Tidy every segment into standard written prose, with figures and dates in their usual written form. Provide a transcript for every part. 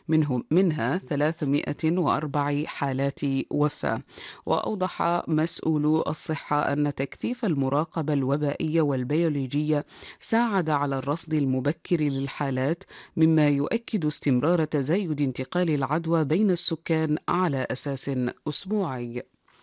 منها 304 حالات وفاة. وأوضح مسؤولو الصحة أن تكثيف المراقبة الوبائية والبيولوجية ساعد على الرصد المبكر للحالات، مما يؤكد استمرار تزايد انتقال العدوى بين السكان على أساس أسبوعي.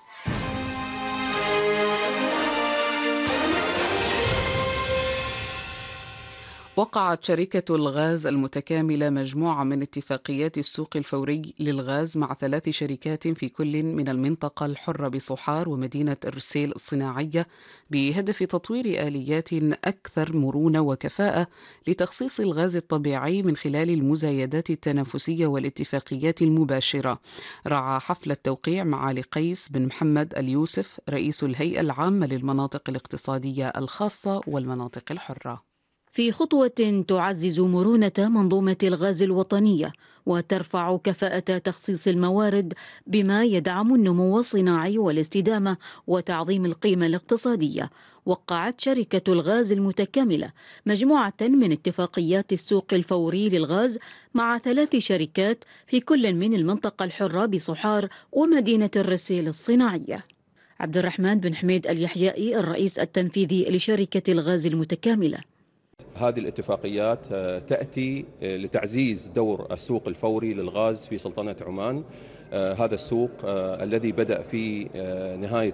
وقعت شركة الغاز المتكاملة مجموعة من اتفاقيات السوق الفوري للغاز مع 3 شركات في كل من المنطقة الحرة بصحار ومدينة الرسيل الصناعية، بهدف تطوير آليات أكثر مرونة وكفاءة لتخصيص الغاز الطبيعي من خلال المزايدات التنافسية والاتفاقيات المباشرة. رعى حفل التوقيع معالي قيس بن محمد اليوسف رئيس الهيئة العامة للمناطق الاقتصادية الخاصة والمناطق الحرة. في خطوة تعزز مرونة منظومة الغاز الوطنية وترفع كفاءة تخصيص الموارد بما يدعم النمو الصناعي والاستدامة وتعظيم القيمة الاقتصادية، وقعت شركة الغاز المتكاملة مجموعة من اتفاقيات السوق الفوري للغاز مع 3 شركات في كل من المنطقة الحرة بصحار ومدينة الرسيل الصناعية. عبد الرحمن بن حميد اليحيائي الرئيس التنفيذي لشركة الغاز المتكاملة: هذه الاتفاقيات تأتي لتعزيز دور السوق الفوري للغاز في سلطنة عمان. هذا السوق الذي بدأ في نهاية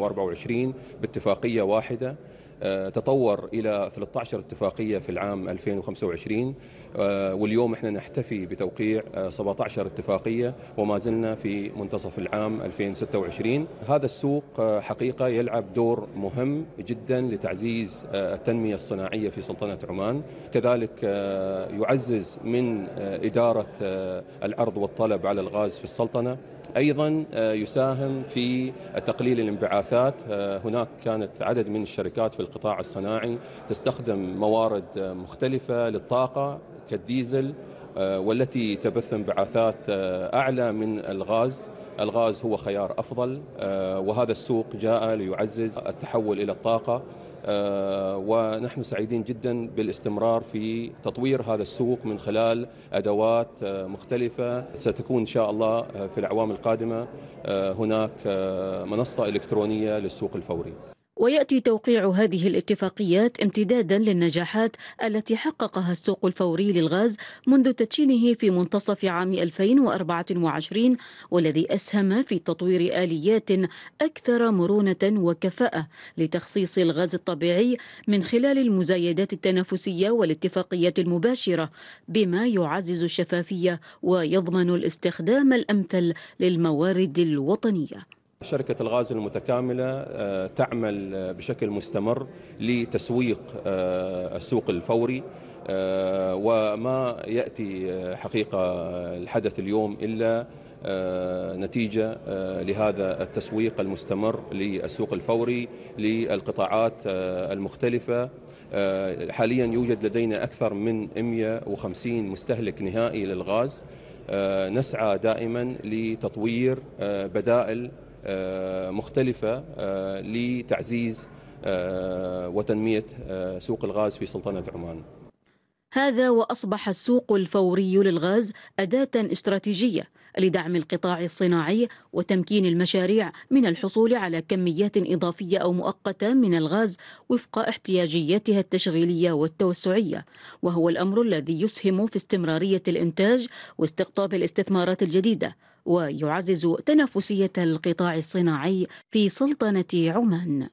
2024 باتفاقية واحدة تطور إلى 13 اتفاقية في العام 2025، واليوم احنا نحتفي بتوقيع 17 اتفاقية وما زلنا في منتصف العام 2026. هذا السوق حقيقة يلعب دور مهم جدا لتعزيز التنمية الصناعية في سلطنة عمان، كذلك يعزز من إدارة العرض والطلب على الغاز في السلطنة، أيضا يساهم في تقليل الانبعاثات. هناك كانت عدد من الشركات في القطاع الصناعي تستخدم موارد مختلفة للطاقة كالديزل، والتي تبث انبعاثات أعلى من الغاز. الغاز هو خيار أفضل، وهذا السوق جاء ليعزز التحول إلى الطاقة، ونحن سعيدين جدا بالاستمرار في تطوير هذا السوق من خلال أدوات مختلفة. ستكون إن شاء الله في الأعوام القادمة هناك منصة إلكترونية للسوق الفوري. ويأتي توقيع هذه الاتفاقيات امتدادا للنجاحات التي حققها السوق الفوري للغاز منذ تدشينه في منتصف عام 2024، والذي أسهم في تطوير آليات أكثر مرونة وكفاءة لتخصيص الغاز الطبيعي من خلال المزايدات التنافسية والاتفاقيات المباشرة، بما يعزز الشفافية ويضمن الاستخدام الأمثل للموارد الوطنية. شركة الغاز المتكاملة تعمل بشكل مستمر لتسويق السوق الفوري، وما يأتي حقيقة الحدث اليوم إلا نتيجة لهذا التسويق المستمر للسوق الفوري للقطاعات المختلفة. حاليا يوجد لدينا أكثر من 150 مستهلك نهائي للغاز. نسعى دائما لتطوير بدائل مختلفة لتعزيز وتنمية سوق الغاز في سلطنة عمان. هذا وأصبح السوق الفوري للغاز أداة استراتيجية لدعم القطاع الصناعي وتمكين المشاريع من الحصول على كميات إضافية أو مؤقتة من الغاز وفق احتياجياتها التشغيلية والتوسعية، وهو الأمر الذي يسهم في استمرارية الإنتاج واستقطاب الاستثمارات الجديدة ويعزز تنافسية القطاع الصناعي في سلطنة عمان.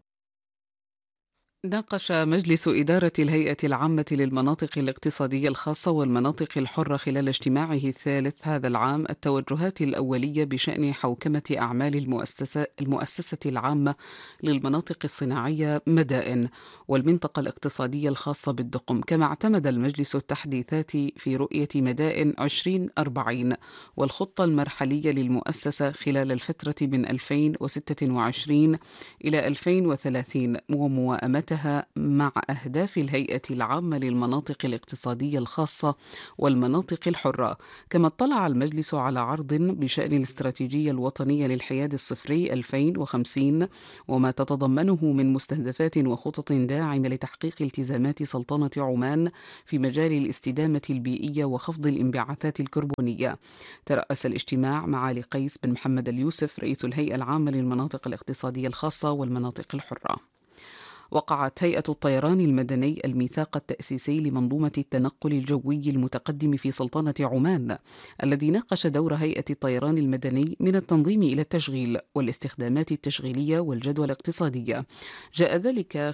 ناقش مجلس إدارة الهيئة العامة للمناطق الاقتصادية الخاصة والمناطق الحرة خلال اجتماعه الثالث هذا العام التوجهات الأولية بشأن حوكمة أعمال المؤسسة العامة للمناطق الصناعية مدائن والمنطقة الاقتصادية الخاصة بالدقم، كما اعتمد المجلس التحديثات في رؤية مدائن 2040 والخطة المرحلية للمؤسسة خلال الفترة من 2026 إلى 2030 وموائمتها وتناسباتها مع أهداف الهيئة العامة للمناطق الاقتصادية الخاصة والمناطق الحرة. كما اطلع المجلس على عرض بشأن الاستراتيجية الوطنية للحياد الصفري 2050 وما تتضمنه من مستهدفات وخطط داعمة لتحقيق التزامات سلطنة عمان في مجال الاستدامة البيئية وخفض الانبعاثات الكربونية. ترأس الاجتماع معالي قيس بن محمد اليوسف رئيس الهيئة العامة للمناطق الاقتصادية الخاصة والمناطق الحرة. وقعت هيئة الطيران المدني الميثاق التأسيسي لمنظومة التنقل الجوي المتقدم في سلطنة عمان، الذي ناقش دور هيئة الطيران المدني من التنظيم إلى التشغيل والاستخدامات التشغيلية والجدوى الاقتصادية. جاء ذلك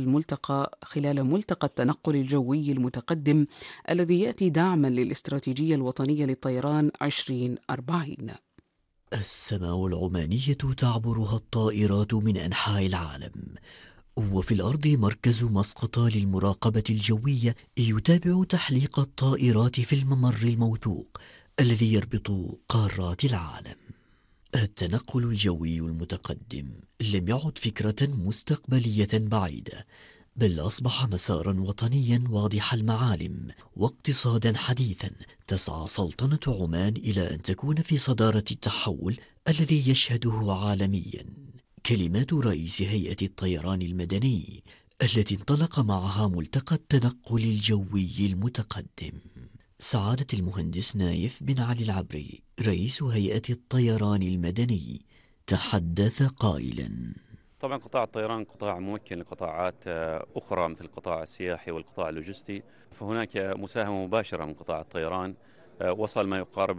خلال ملتقى التنقل الجوي المتقدم الذي يأتي دعما للاستراتيجية الوطنية للطيران 2040. السماء العمانية تعبرها الطائرات من أنحاء العالم، وفي الأرض مركز مسقط للمراقبة الجوية يتابع تحليق الطائرات في الممر الموثوق الذي يربط قارات العالم. التنقل الجوي المتقدم لم يعد فكرة مستقبلية بعيدة، بل أصبح مسارا وطنيا واضح المعالم واقتصادا حديثا تسعى سلطنة عمان إلى أن تكون في صدارة التحول الذي يشهده عالميا. كلمات رئيس هيئة الطيران المدني التي انطلق معها ملتقى التنقل الجوي المتقدم. سعادة المهندس نايف بن علي العبري رئيس هيئة الطيران المدني تحدث قائلا: طبعا قطاع الطيران قطاع ممكن لقطاعات أخرى مثل القطاع السياحي والقطاع اللوجستي، فهناك مساهمة مباشرة من قطاع الطيران وصل ما يقارب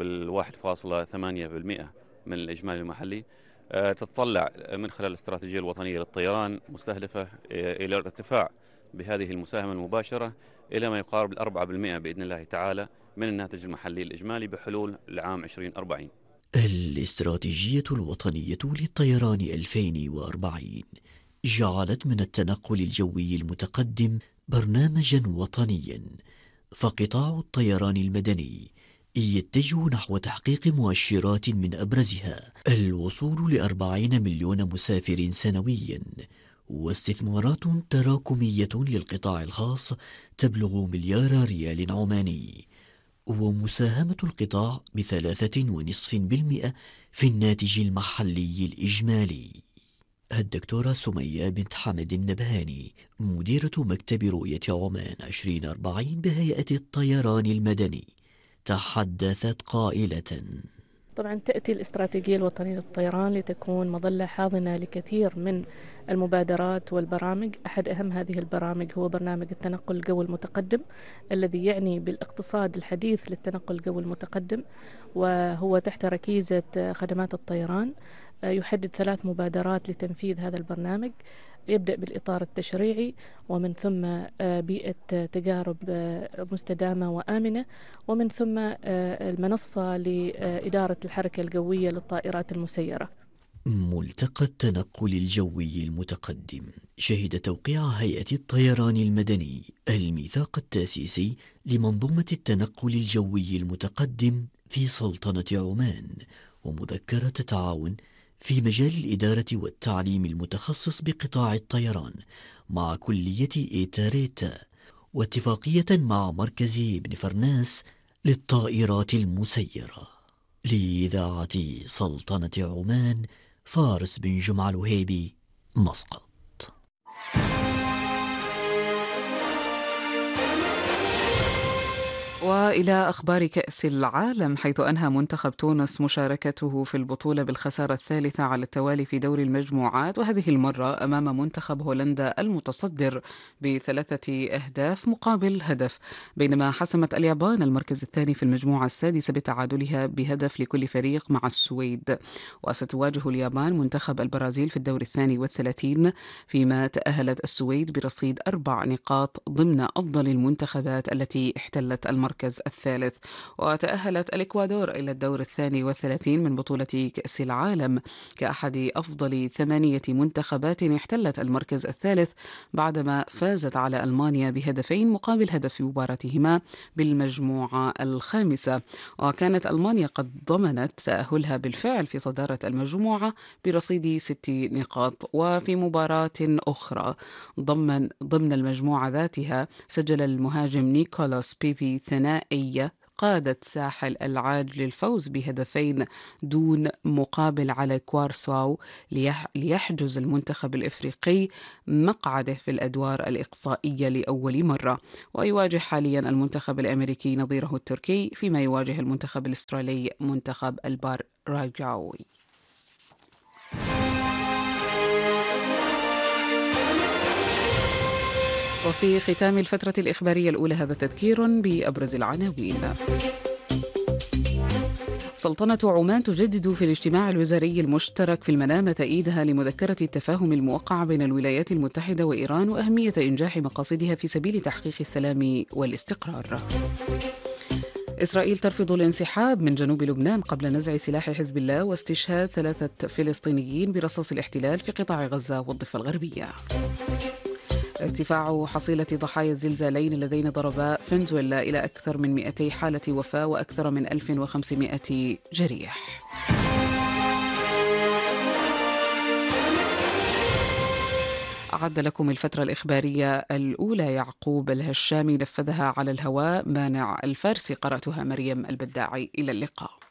1.8% من الإجمالي المحلي. تتطلع من خلال الاستراتيجية الوطنية للطيران مستهدفة إلى الارتفاع بهذه المساهمة المباشرة إلى ما يقارب 4% بإذن الله تعالى من الناتج المحلي الإجمالي بحلول العام 2040. الاستراتيجية الوطنية للطيران 2040 جعلت من التنقل الجوي المتقدم برنامجا وطنيا، فقطاع الطيران المدني يتجه نحو تحقيق مؤشرات من أبرزها الوصول ل40 مليون مسافر سنويا، واستثمارات تراكمية للقطاع الخاص تبلغ 1 مليار ريال عماني، ومساهمة القطاع ب3.5% في الناتج المحلي الإجمالي. الدكتورة سمية بنت حمد النبهاني مديرة مكتب رؤية عمان 2040 بهيئة الطيران المدني تحدثت قائلة: طبعا تأتي الاستراتيجية الوطنية للطيران لتكون مظلة حاضنة لكثير من المبادرات والبرامج. أحد أهم هذه البرامج هو برنامج التنقل الجوي المتقدم الذي يعني بالاقتصاد الحديث للتنقل الجوي المتقدم، وهو تحت ركيزة خدمات الطيران. يحدد 3 مبادرات لتنفيذ هذا البرنامج، يبدأ بالإطار التشريعي ومن ثم بيئة تجارب مستدامة وآمنة، ومن ثم المنصة لإدارة الحركة الجوية للطائرات المسيرة. ملتقى التنقل الجوي المتقدم شهد توقيع هيئة الطيران المدني الميثاق التأسيسي لمنظومة التنقل الجوي المتقدم في سلطنة عمان، ومذكرة تعاون في مجال الإدارة والتعليم المتخصص بقطاع الطيران مع كلية إيتاريتا، واتفاقية مع مركز ابن فرناس للطائرات المسيرة. لإذاعة سلطنة عمان، فارس بن جمعة الوهيبي، مسقط. وإلى أخبار كأس العالم، حيث أنهى منتخب تونس مشاركته في البطولة بالخسارة الثالثة على التوالي في دور المجموعات، وهذه المرة أمام منتخب هولندا المتصدر ب3 أهداف مقابل هدف، بينما حسمت اليابان المركز الثاني في المجموعة السادسة بتعادلها بهدف لكل فريق مع السويد. وستواجه اليابان منتخب البرازيل في الدور 32، فيما تأهلت السويد برصيد 4 نقاط ضمن أفضل المنتخبات التي احتلت المركز المركز الثالث. وتأهلت الإكوادور إلى الدور 32 من بطولة كأس العالم كأحد أفضل 8 منتخبات احتلت المركز الثالث بعدما فازت على ألمانيا بهدفين مقابل هدف في مباراتهما بالمجموعة الخامسة. وكانت ألمانيا قد ضمنت تأهلها بالفعل في صدارة المجموعة برصيد 6 نقاط. وفي مباراة أخرى ضمن المجموعة ذاتها سجل المهاجم نيكولاس بيبي ثنائية قادت ساحل العاج للفوز بهدفين دون مقابل على كوارساو ليحجز المنتخب الإفريقي مقعده في الأدوار الإقصائية لأول مرة. ويواجه حاليا المنتخب الأمريكي نظيره التركي فيما يواجه المنتخب الأسترالي منتخب الباراغواي. وفي ختام الفترة الإخبارية الأولى هذا تذكير بأبرز العناوين. سلطنة عمان تجدد في الاجتماع الوزاري المشترك في المنامة تأييدها لمذكرة التفاهم الموقعة بين الولايات المتحدة وإيران وأهمية إنجاح مقاصدها في سبيل تحقيق السلام والاستقرار. إسرائيل ترفض الانسحاب من جنوب لبنان قبل نزع سلاح حزب الله واستشهاد 3 فلسطينيين برصاص الاحتلال في قطاع غزة والضفة الغربية. ارتفاع حصيلة ضحايا الزلزالين اللذين ضربا فنزويلا إلى أكثر من 200 حالة وفاة وأكثر من 1500 جريح. أعد لكم الفترة الإخبارية الأولى يعقوب الهشامي، نفذها على الهواء مانع الفارسي، قرأتها مريم البداعي. إلى اللقاء.